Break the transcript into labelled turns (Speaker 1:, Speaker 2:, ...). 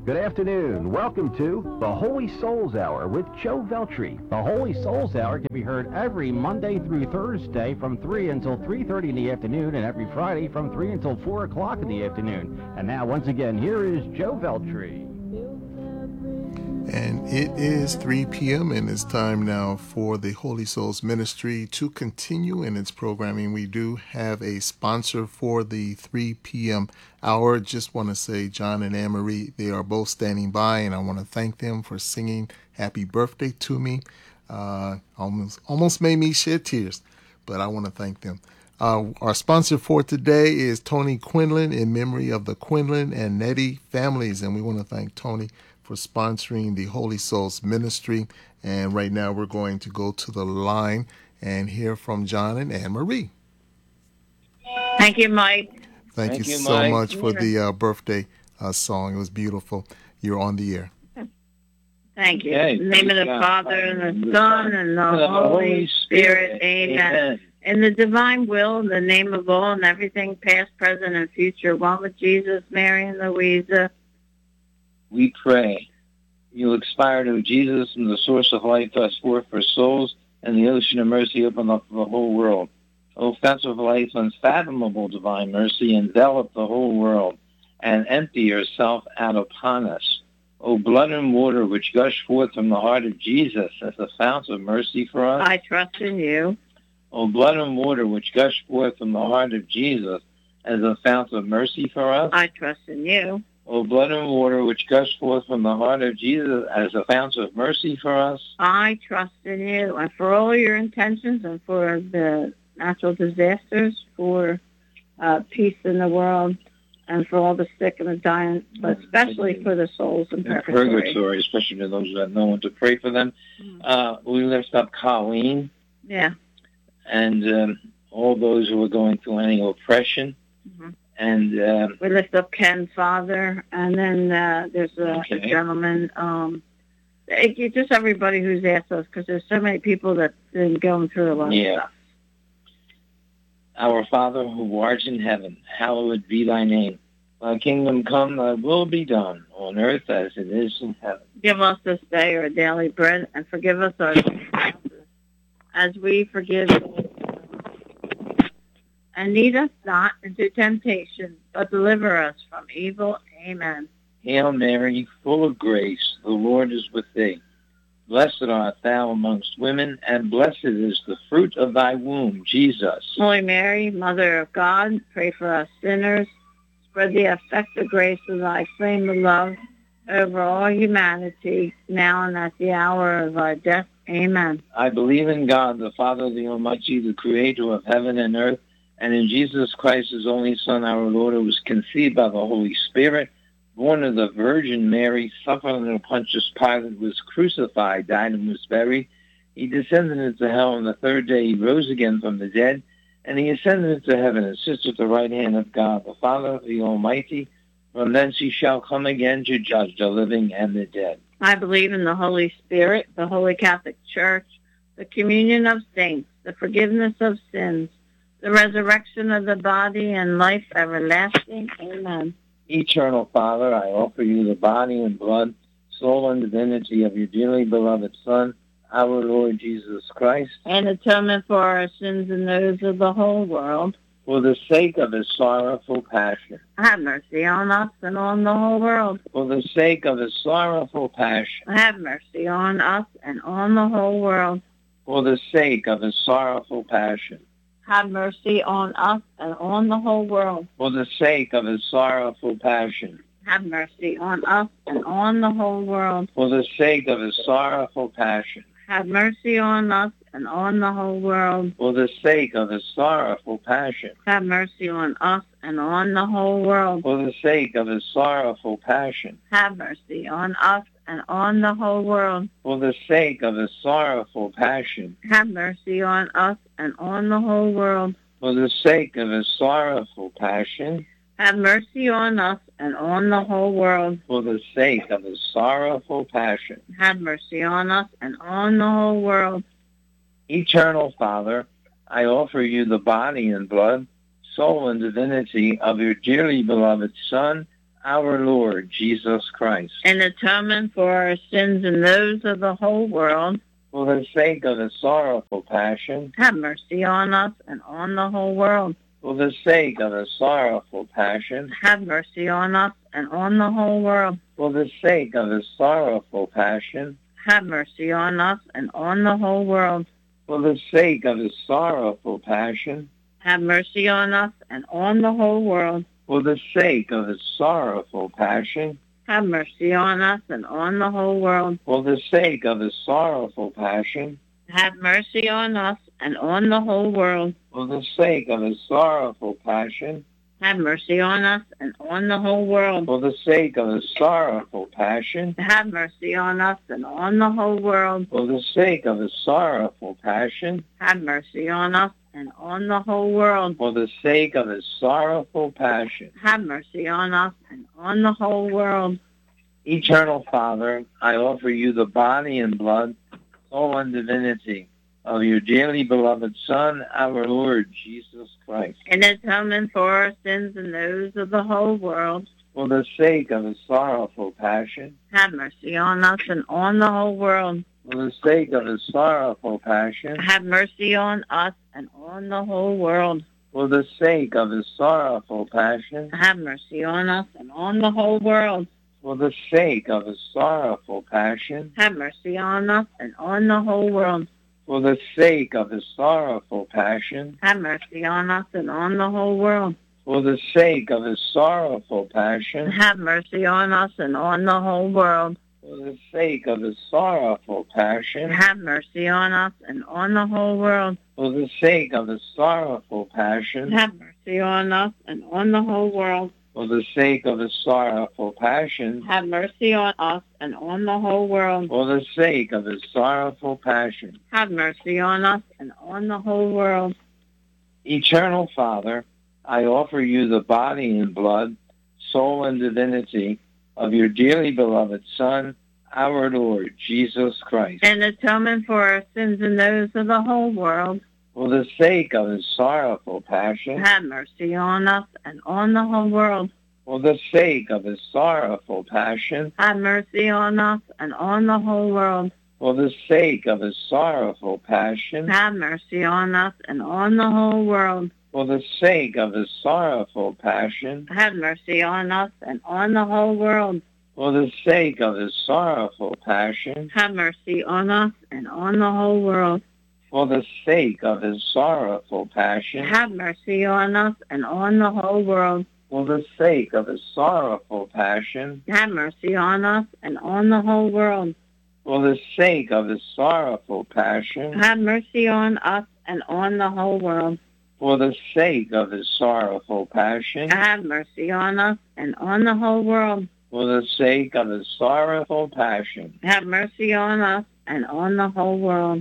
Speaker 1: Good afternoon. Welcome to the Holy Souls Hour with Joe Veltri. The Holy Souls Hour can be heard every Monday through Thursday from 3 until 3:30 in the afternoon, and every Friday from 3 until 4 o'clock in the afternoon. And now, once again, here is Joe Veltri.
Speaker 2: And it is 3 p.m. and it's time now for the Holy Souls Ministry to continue in its programming. We do have a sponsor for the 3 p.m. hour. Just want to say John and Anne-Marie, they are both standing by, and I want to thank them for singing happy birthday to me. Almost made me shed tears, but I want to thank them. Our sponsor for today is Tony Quinlan, in memory of the Quinlan and Nettie families, and we want to thank Tony for sponsoring the Holy Souls Ministry. And right now we're going to go to the line and hear from John and Anne-Marie.
Speaker 3: Thank you, Mike.
Speaker 2: Thank you so
Speaker 4: Mike.
Speaker 2: much for the birthday song. It was beautiful. You're on the air.
Speaker 3: Thank you.
Speaker 4: Okay.
Speaker 3: In the name of the Father, and the Son, and the Holy Spirit. Amen. In the divine will, in the name of all and everything, past, present, and future, one with Jesus, Mary, and Louisa,
Speaker 4: we pray. You expired, O Jesus, from the source of life, thus forth for souls, and the ocean of mercy open up for the whole world. O fount of life, unfathomable divine mercy, envelop the whole world, and empty yourself out upon us. O blood and water which gush forth from the heart of Jesus as a fount of mercy for us.
Speaker 3: I trust in you.
Speaker 4: O blood and water which gush forth from the heart of Jesus as a fount of mercy for us.
Speaker 3: I trust in you.
Speaker 4: O blood and water which gush forth from the heart of Jesus as a fount of mercy for us.
Speaker 3: I trust in you. And for all your intentions, and for the natural disasters, for peace in the world, and for all the sick and the dying, but especially for the souls in purgatory.
Speaker 4: Especially to those who have no one to pray for them. We lift up Colleen.
Speaker 3: Yeah.
Speaker 4: And all those who are going through any oppression.
Speaker 3: Mm-hmm.
Speaker 4: And
Speaker 3: we lift up Ken, Father, and then there's a gentleman. Just everybody who's asked us, because there's so many people that's been going through a lot of stuff.
Speaker 4: Our Father who art in heaven, hallowed be thy name. Thy kingdom come, thy will be done, on earth as it is in heaven.
Speaker 3: Give us this day our daily bread, and forgive us our trespasses, as we forgive. And lead us not into temptation, but deliver us from evil. Amen.
Speaker 4: Hail Mary, full of grace, the Lord is with thee. Blessed art thou amongst women, and blessed is the fruit of thy womb, Jesus.
Speaker 3: Holy Mary, Mother of God, pray for us sinners. Spread the effective grace of thy flame of love over all humanity, now and at the hour of our death. Amen.
Speaker 4: I believe in God, the Father, the Almighty, the Creator of heaven and earth, and in Jesus Christ, his only Son, our Lord, who was conceived by the Holy Spirit, born of the Virgin Mary, suffered under Pontius Pilate, was crucified, died, and was buried. He descended into hell, and the third day he rose again from the dead, and he ascended into heaven and sits at the right hand of God, the Father, the Almighty. From thence he shall come again to judge the living and the dead.
Speaker 3: I believe in the Holy Spirit, the Holy Catholic Church, the communion of saints, the forgiveness of sins, the resurrection of the body, and life everlasting. Amen.
Speaker 4: Eternal Father, I offer you the body and blood, soul and divinity of your dearly beloved Son, our Lord Jesus Christ,
Speaker 3: and atonement for our sins and those of the whole world,
Speaker 4: for the sake of his sorrowful passion.
Speaker 3: Have mercy on us and on the whole world.
Speaker 4: For the sake of his sorrowful passion.
Speaker 3: Have mercy on us and on the whole world.
Speaker 4: For the sake of his sorrowful passion.
Speaker 3: Have mercy on us and on the whole world.
Speaker 4: For the sake of his sorrowful passion.
Speaker 3: Have mercy on us and on the whole world.
Speaker 4: For the sake of his sorrowful passion.
Speaker 3: Have mercy on us and on the whole world.
Speaker 4: For the sake of his sorrowful passion.
Speaker 3: Have mercy on us and on the whole world.
Speaker 4: For the sake of his sorrowful passion.
Speaker 3: Have mercy on us and on the whole world.
Speaker 4: For the sake of his sorrowful passion.
Speaker 3: Have mercy on us and on the whole world.
Speaker 4: For the sake of his sorrowful passion.
Speaker 3: Have mercy on us and on the whole world.
Speaker 4: For the sake of his sorrowful passion.
Speaker 3: Have mercy on us and on the whole world.
Speaker 4: Eternal Father, I offer you the body and blood, soul and divinity of your dearly beloved Son, our Lord Jesus Christ.
Speaker 3: in atonement for our sins and those of the whole world,
Speaker 4: For the sake of the sorrowful passion,
Speaker 3: have mercy on us and on the whole world.
Speaker 4: for the sake of the sorrowful passion,
Speaker 3: Have mercy on us and on the whole world.
Speaker 4: for the sake of the sorrowful passion,
Speaker 3: Have mercy on us and on the whole world.
Speaker 4: for the sake of the sorrowful passion,
Speaker 3: Have mercy on us and on the whole world.
Speaker 4: for the sake of the sorrowful passion,
Speaker 3: Have mercy on us and on the whole world.
Speaker 4: for the sake of the sorrowful passion,
Speaker 3: Have mercy on us and on the whole world.
Speaker 4: for the sake of the sorrowful passion,
Speaker 3: Have mercy on us and on the whole world.
Speaker 4: for the sake of the sorrowful passion,
Speaker 3: Have mercy on us and on the whole world.
Speaker 4: for the sake of the sorrowful passion,
Speaker 3: Have mercy on us and on the whole world.
Speaker 4: for the sake of the sorrowful passion.
Speaker 3: Have mercy on us and on the whole world.
Speaker 4: Eternal Father, I offer you the body and blood, soul and divinity of your dearly beloved Son, our Lord Jesus Christ,
Speaker 3: In atonement for our sins and those of the whole world,
Speaker 4: for the sake of the sorrowful passion,
Speaker 3: have mercy on us and on the whole world.
Speaker 4: for the sake of the sorrowful passion,
Speaker 3: Have mercy on us and on the whole world.
Speaker 4: for the sake of the sorrowful passion,
Speaker 3: Have mercy on us and on the whole world.
Speaker 4: for the sake of the sorrowful passion,
Speaker 3: Have mercy on us and on the whole world.
Speaker 4: for the sake of the sorrowful passion,
Speaker 3: Have mercy on us and on the whole world.
Speaker 4: for the sake of the sorrowful passion,
Speaker 3: Have mercy on us and on the whole world.
Speaker 4: for the sake of the sorrowful passion,
Speaker 3: Have mercy on us and on the whole world.
Speaker 4: for the sake of the sorrowful passion,
Speaker 3: Have mercy on us and on the whole world.
Speaker 4: for the sake of the sorrowful passion,
Speaker 3: Have mercy on us and on the whole world.
Speaker 4: for the sake of the sorrowful passion.
Speaker 3: Have mercy on us and on the whole world.
Speaker 4: Eternal Father, I offer you the body and blood, soul and divinity of your dearly beloved Son, our Lord Jesus Christ,
Speaker 3: In atonement for our sins and those of the whole world,
Speaker 4: for the sake of his sorrowful passion,
Speaker 3: have mercy on us and on the whole world.
Speaker 4: for the sake of his sorrowful passion,
Speaker 3: Have mercy on us and on the whole world.
Speaker 4: for the sake of his sorrowful passion,
Speaker 3: Have mercy on us and on the whole world.
Speaker 4: for the sake of his sorrowful passion,
Speaker 3: Have mercy on us and on the whole world.
Speaker 4: for the sake of his sorrowful passion,
Speaker 3: Have mercy on us and on the whole world.
Speaker 4: for the sake of his sorrowful passion,
Speaker 3: Have mercy on us and on the whole world.
Speaker 4: for the sake of his sorrowful passion,
Speaker 3: Have mercy on us and on the whole world.
Speaker 4: for the sake of his sorrowful passion,
Speaker 3: Have mercy on us and on the whole world.
Speaker 4: for the sake of his sorrowful passion,
Speaker 3: Have mercy on us and on the whole world.
Speaker 4: for the sake of his sorrowful passion.
Speaker 3: Have mercy on us and on the whole world.